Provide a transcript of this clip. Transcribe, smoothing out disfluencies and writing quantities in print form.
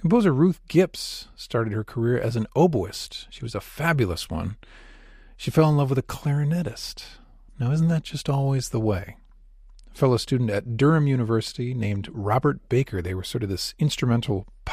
Composer Ruth Gipps started her career as an oboist. She was a fabulous one. She fell in love with a clarinetist. Now, isn't that just always the way? A fellow student at Durham University named Robert Baker, they were sort of this instrumental